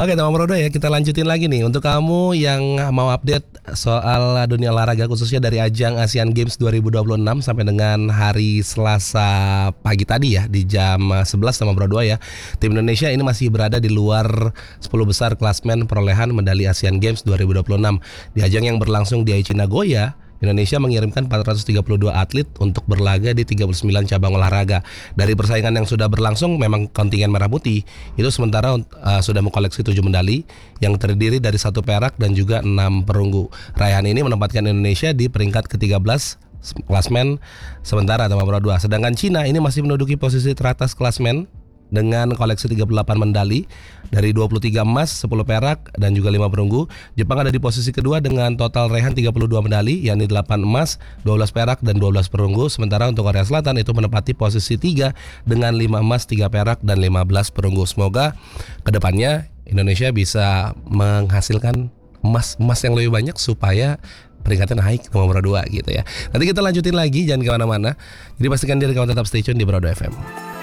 Oke, teman Bro ya, kita lanjutin lagi nih. Untuk kamu yang mau update soal dunia olahraga khususnya dari ajang Asian Games 2026 sampai dengan hari Selasa pagi tadi ya, di jam 11 teman Bro ya. Tim Indonesia ini masih berada di luar 10 besar klasmen perolehan medali Asian Games 2026. Di ajang yang berlangsung di Aichi Nagoya, Indonesia mengirimkan 432 atlet untuk berlaga di 39 cabang olahraga. Dari persaingan yang sudah berlangsung, memang kontingen merah putih itu sementara sudah mengkoleksi 7 medali yang terdiri dari 1 perak dan juga 6 perunggu. Raihan ini menempatkan Indonesia di peringkat ke-13 klasmen sementara teman Bro 2. Sedangkan Cina ini masih menduduki posisi teratas klasmen dengan koleksi 38 medali dari 23 emas, 10 perak dan juga 5 perunggu. Jepang ada di posisi kedua dengan total raihan 32 medali, yakni 8 emas, 12 perak dan 12 perunggu. Sementara untuk Korea Selatan itu menempati posisi 3 dengan 5 emas, 3 perak dan 15 perunggu. Semoga kedepannya Indonesia bisa menghasilkan emas yang lebih banyak supaya peringkatnya naik nomor 2 gitu ya. Nanti kita lanjutin lagi, jangan kemana-mana. Jadi pastikan diri kamu tetap stay tune di Brodo FM.